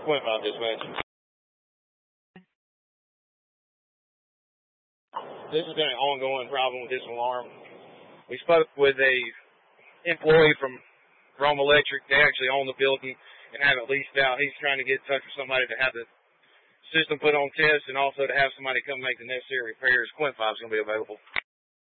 Quint 5 dispatch. This has been an ongoing problem with this alarm. We spoke with a employee from Rome Electric. They actually own the building and have it leased out. He's trying to get in touch with somebody to have the system put on test and also to have somebody come make the necessary repairs. Quint 5 is going to be available.